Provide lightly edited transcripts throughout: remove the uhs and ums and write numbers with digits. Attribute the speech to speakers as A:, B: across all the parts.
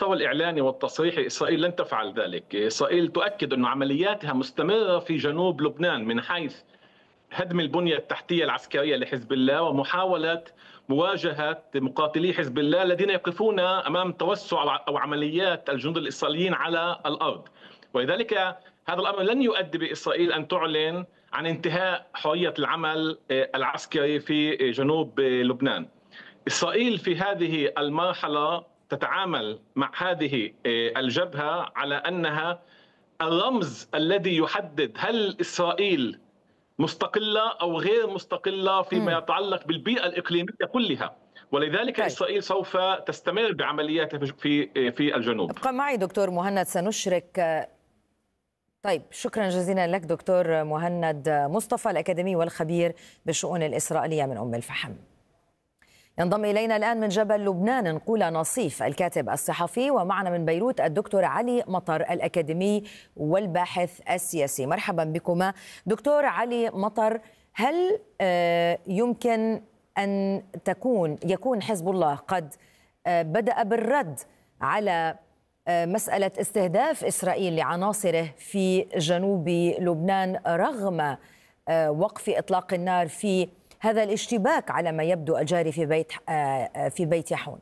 A: المستوى الإعلاني والتصريحي إسرائيل لن تفعل ذلك. إسرائيل تؤكد أن عملياتها مستمرة في جنوب لبنان من حيث هدم البنية التحتية العسكرية لحزب الله ومحاولة مواجهة مقاتلي حزب الله الذين يقفون أمام توسع أو عمليات الجنود الإسرائيليين على الأرض. ولذلك هذا الأمر لن يؤدي بإسرائيل أن تعلن عن انتهاء حرية العمل العسكري في جنوب لبنان. إسرائيل في هذه المرحلة تتعامل مع هذه الجبهة على أنها الرمز الذي يحدد هل إسرائيل مستقلة أو غير مستقلة فيما يتعلق بالبيئة الإقليمية كلها. ولذلك
B: طيب.
A: إسرائيل سوف تستمر بعملياتها في الجنوب.
B: ابقى معي دكتور مهند سنشرك. طيب، شكرا جزيلا لك دكتور مهند مصطفى، الأكاديمي والخبير بالشؤون الإسرائيلية من أم الفحم. ينضم إلينا الآن من جبل لبنان نقول نصيف الكاتب الصحفي، ومعنا من بيروت الدكتور علي مطر الأكاديمي والباحث السياسي. مرحبا بكما. دكتور علي مطر، هل يمكن أن يكون حزب الله قد بدأ بالرد على مسألة استهداف إسرائيل لعناصره في جنوب لبنان رغم وقف إطلاق النار في هذا الاشتباك على ما يبدو الجاري في بيت يحون؟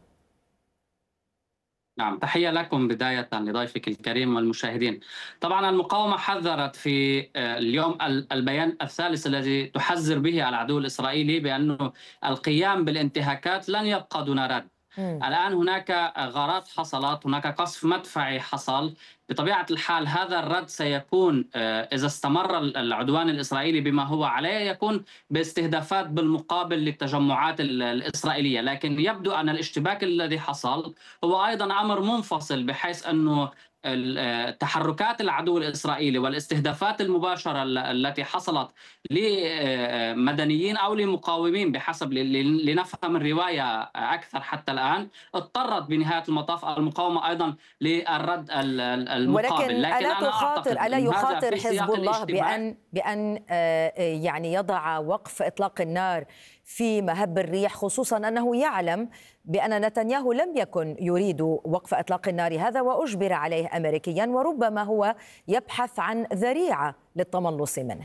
C: نعم، تحية لكم بداية لضيفك الكريم والمشاهدين. طبعا المقاومة حذرت في اليوم البيان الثالث الذي تحذر به العدو الإسرائيلي بأنه القيام بالانتهاكات لن يبقى دون رد. الآن هناك غارات حصلت، هناك قصف مدفعي حصل. بطبيعة الحال هذا الرد سيكون إذا استمر العدوان الإسرائيلي بما هو عليه يكون باستهدافات بالمقابل للتجمعات الإسرائيلية، لكن يبدو أن الاشتباك الذي حصل هو أيضا أمر منفصل، بحيث أنه تحركات العدو الإسرائيلي والاستهدافات المباشرة التي حصلت لمدنيين أو لمقاومين بحسب لنفهم الرواية أكثر حتى الآن، اضطرت بنهاية المطاف المقاومة أيضا للرد المقابل.
B: لكن ألا يخاطر حزب الله بأن يعني يضع وقف إطلاق النار في مهب الريح، خصوصا أنه يعلم بأن نتنياهو لم يكن يريد وقف إطلاق النار هذا وأجبر عليه أمريكيا، وربما هو يبحث عن ذريعة للتملص منه؟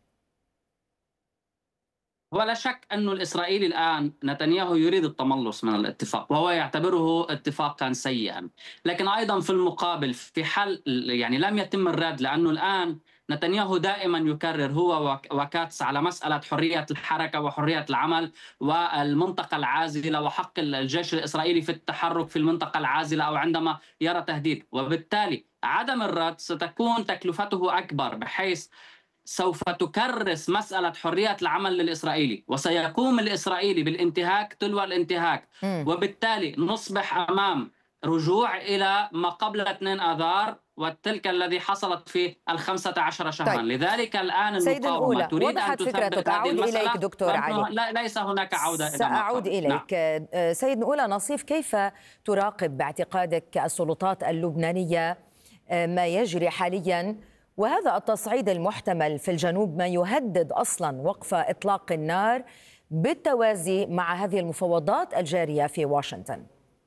C: ولا شك أن الإسرائيلي الآن نتنياهو يريد التملص من الاتفاق وهو يعتبره اتفاقا سيئا، لكن أيضا في المقابل في حال يعني لم يتم الرد، لأنه الآن نتنياهو دائما يكرر هو وكاتس على مسألة حرية الحركة وحرية العمل والمنطقة العازلة وحق الجيش الإسرائيلي في التحرك في المنطقة العازلة أو عندما يرى تهديد، وبالتالي عدم الرد ستكون تكلفته أكبر، بحيث سوف تكرس مسألة حرية العمل للإسرائيلي وسيقوم الإسرائيلي بالانتهاك تلو الانتهاك، وبالتالي نصبح أمام رجوع إلى ما قبل 2 آذار وتلك الذي حصلت في 15 شهرا.
B: طيب.
C: لذلك الآن المقاومة تريد أن تثبت هذه المسألة.
B: إليك دكتور علي.
C: ليس هناك عودة إلى
B: سأعود إليك. نعم. سيد نقولة نصيف، كيف تراقب باعتقادك السلطات اللبنانية ما يجري حاليا، وهذا التصعيد المحتمل في الجنوب ما يهدد أصلا وقف إطلاق النار بالتوازي مع هذه المفاوضات الجارية في واشنطن؟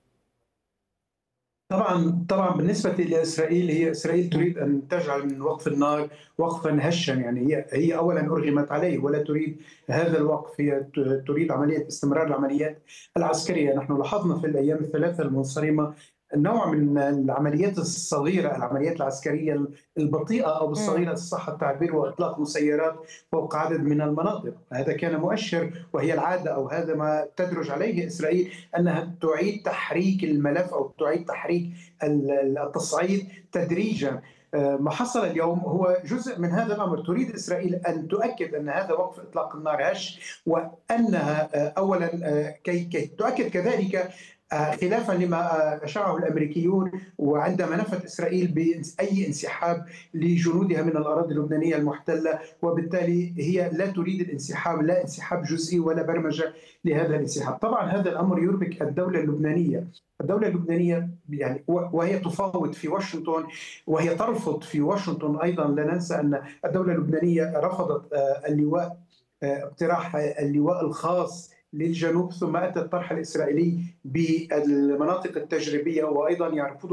D: طبعا بالنسبة لإسرائيل، هي إسرائيل تريد أن تجعل من وقف النار وقفا هشا، يعني هي أولا أرغمت عليه ولا تريد هذا الوقف، هي تريد عملية استمرار العمليات العسكرية. نحن لاحظنا في الأيام الثلاثة المنصرمة نوع من العمليات الصغيرة، العمليات العسكرية البطيئة أو بالصغيرة صح التعبير، وإطلاق مسيرات فوق عدد من المناطق. هذا كان مؤشر، وهي العادة أو هذا ما تدرج عليه إسرائيل، أنها تعيد تحريك الملف أو تعيد تحريك التصعيد تدريجا. ما حصل اليوم هو جزء من هذا الأمر. تريد إسرائيل أن تؤكد أن هذا وقف إطلاق النار هش، وأنها أولا كي تؤكد كذلك خلافا لما أشاعه الأمريكيون، وعندما نفت إسرائيل بأي انسحاب لجنودها من الأراضي اللبنانية المحتلة، وبالتالي هي لا تريد الانسحاب، لا انسحاب جزئي ولا برمجة لهذا الانسحاب. طبعا هذا الأمر يربك الدولة اللبنانية. الدولة اللبنانية يعني وهي تفاوض في واشنطن وهي ترفض في واشنطن أيضا. لا ننسى أن الدولة اللبنانية رفضت اقتراح اللواء الخاص للجنوب، ثم أتى الطرح الإسرائيلي بالمناطق التجريبية، وأيضا يرفض